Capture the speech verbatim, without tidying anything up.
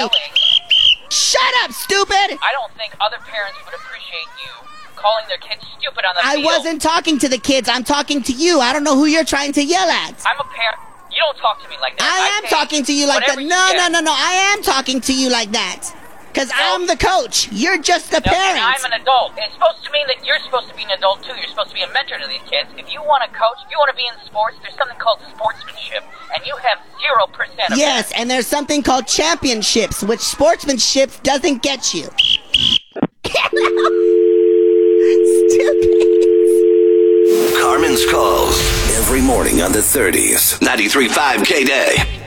yelling. Shut up, stupid! I don't think other parents would appreciate you calling their kids stupid on the I field. wasn't talking to the kids. I'm talking to you. I don't know who you're trying to yell at. I'm a parent. You don't talk to me like that. I am say talking to you like that. whatever you No, get. no, no, no. I am talking to you like that. Because I'm the coach. You're just the No, parent. and I'm an adult. It's supposed to mean that you're supposed to be an adult, too. You're supposed to be a mentor to these kids. If you want to coach, if you want to be in sports, there's something called sportsmanship, and you have zero percent of Yes, that. and there's something called championships, which sportsmanship doesn't get you. Carmen's Calls every morning on the thirties. ninety-three point five K-Day.